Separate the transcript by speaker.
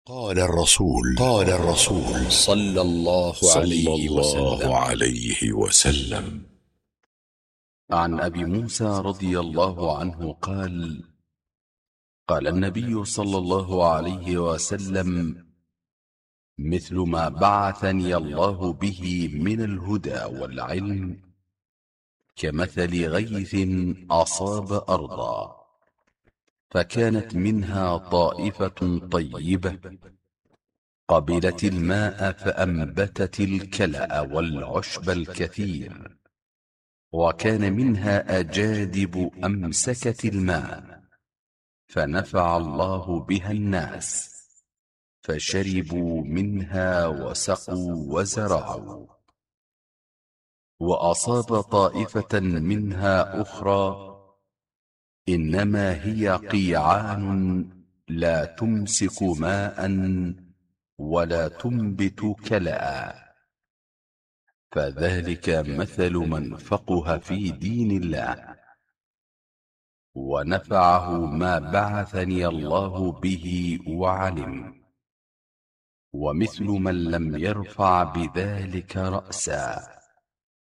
Speaker 1: قال الرسول
Speaker 2: صلى الله عليه وسلم.
Speaker 3: عن أبي موسى رضي الله عنه قال: قال النبي صلى الله عليه وسلم: مثل ما بعثني الله به من الهدى والعلم كمثل غيث أصاب أرضا، فكانت منها طائفة طيبة قبلت الماء فأنبتت الكلأ والعشب الكثير، وكان منها أجادب أمسكت الماء فنفع الله بها الناس، فشربوا منها وسقوا وزرعوا. وأصاب طائفة منها أخرى إنما هي قيعان لا تمسك ماء ولا تنبت كلأ، فذلك مثل من فقه في دين الله ونفعه ما بعثني الله به وعلم، ومثل من لم يرفع بذلك رأسا